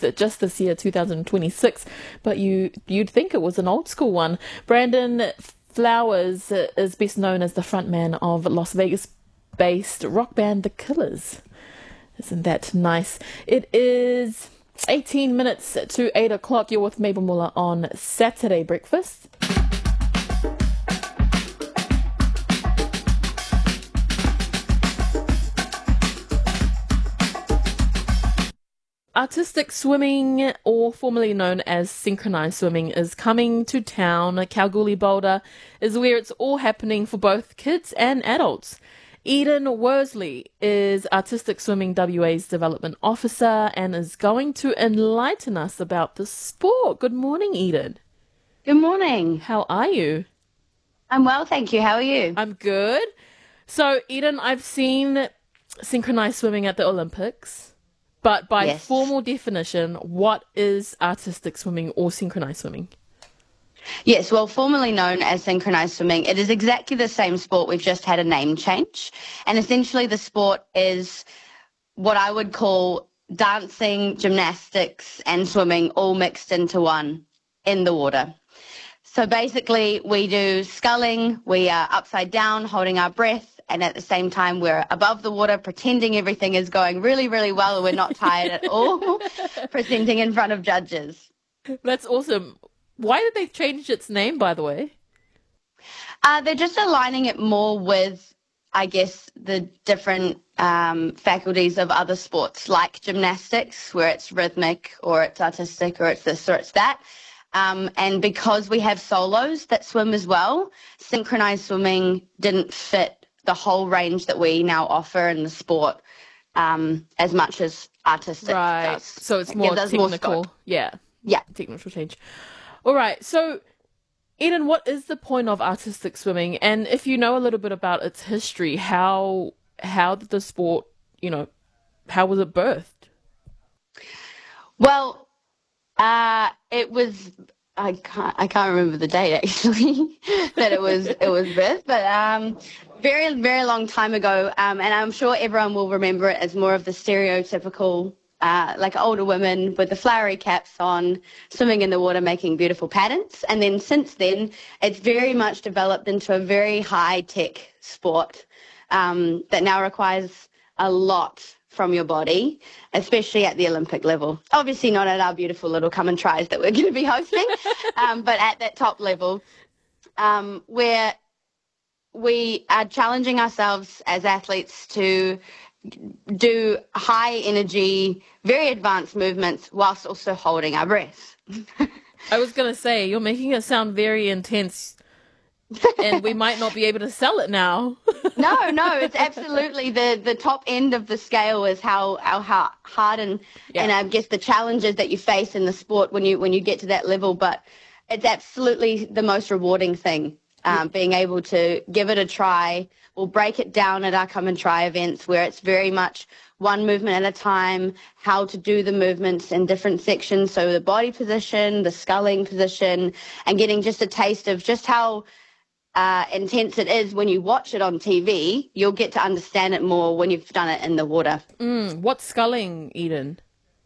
just this year, 2026, but you'd think it was an old school one. Brandon Flowers is best known as the frontman of Las Vegas-based rock band The Killers. Isn't that nice? It is 18 minutes to 8 o'clock. You're with Mabel Muller on Saturday Breakfast. Artistic swimming, or formerly known as synchronized swimming, is coming to town. Kalgoorlie Boulder is where it's all happening for both kids and adults. Eden Worsley is Artistic Swimming WA's Development Officer and is going to enlighten us about the sport. Good morning, Eden. Good morning. How are you? I'm well, thank you. How are you? I'm good. So, Eden, I've seen synchronized swimming at the Olympics. But by formal definition, what is artistic swimming or synchronized swimming? Yes, well, formerly known as synchronized swimming, it is exactly the same sport. We've just had a name change. And essentially the sport is what I would call dancing, gymnastics, and swimming all mixed into one in the water. So basically we do sculling, we are upside down, holding our breath, and at the same time we're above the water pretending everything is going really, really well and we're not tired at all, presenting in front of judges. That's awesome. Why did they change its name, by the way? They're just aligning it more with, I guess, the different faculties of other sports, like gymnastics, where it's rhythmic or it's artistic or it's this or it's that. And because we have solos that swim as well, synchronized swimming didn't fit the whole range that we now offer in the sport as much as artistic does. So it's more technical. Yeah. Technical change. All right. So, Eden, what is the point of artistic swimming? And if you know a little bit about its history, how did the sport, how was it birthed? Well, it was... I can't remember the date actually that it was birthed, but very, very long time ago, and I'm sure everyone will remember it as more of the stereotypical like older women with the flowery caps on, swimming in the water, making beautiful patterns. And then since then, it's very much developed into a very high-tech sport that now requires a lot from your body, especially at the Olympic level. Obviously not at our beautiful little come and tries that we're going to be hosting, but at that top level where we are challenging ourselves as athletes to do high energy, very advanced movements whilst also holding our breath. I was going to say, you're making it sound very intense and we might not be able to sell it now. No, it's absolutely the top end of the scale is how hard and I guess the challenges that you face in the sport when you get to that level. But it's absolutely the most rewarding thing, being able to give it a try. We'll break it down at our come and try events where it's very much one movement at a time, how to do the movements in different sections. So the body position, the sculling position, and getting just a taste of just how intense it is when you watch it on TV. You'll get to understand it more when you've done it in the water. What's sculling, Eden?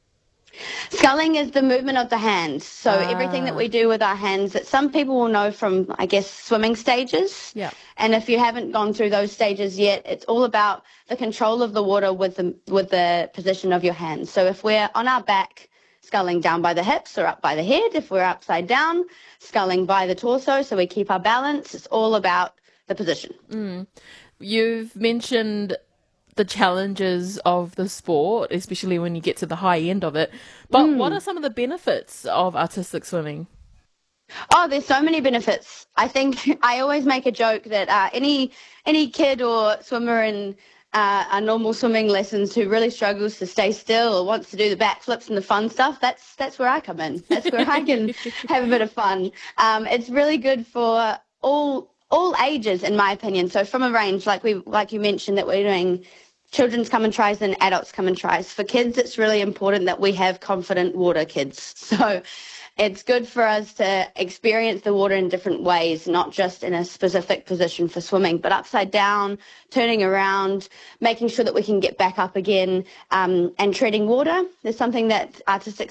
Sculling is the movement of the hands. So everything that we do with our hands that some people will know from, I guess, swimming stages. Yeah. And if you haven't gone through those stages yet, it's all about the control of the water with the position of your hands. So if we're on our back, sculling down by the hips or up by the head. If we're upside down, sculling by the torso so we keep our balance. It's all about the position. You've mentioned the challenges of the sport, especially when you get to the high end of it. But what are some of the benefits of artistic swimming? Oh, there's so many benefits. I think I always make a joke that any kid or swimmer in a normal swimming lessons who really struggles to stay still or wants to do the backflips and the fun stuff, that's where I come in. That's where I can have a bit of fun. It's really good for all ages, in my opinion. So from a range, like you mentioned, that we're doing children's come and tries and adults come and tries. For kids, it's really important that we have confident water kids. So it's good for us to experience the water in different ways, not just in a specific position for swimming, but upside down, turning around, making sure that we can get back up again, and treading water. There's something that artistic